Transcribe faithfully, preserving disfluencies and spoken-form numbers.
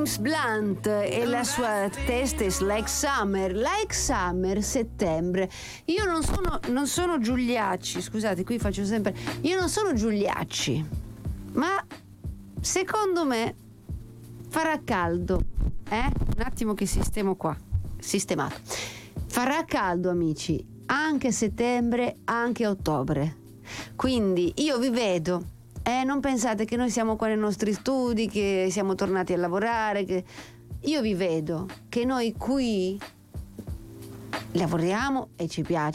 James Blunt e la sua testa è Like Summer, Like Summer, settembre. Io non sono, non sono Giuliacci, scusate, qui faccio sempre. Io non sono Giuliacci, ma secondo me farà caldo. Eh? Un attimo che sistemo qua. Sistemato. Farà caldo, amici, anche a settembre, anche a ottobre. Quindi io vi vedo. Eh, non pensate che noi siamo qua nei nostri studi, che siamo tornati a lavorare, che io vi vedo che noi qui lavoriamo e ci piace.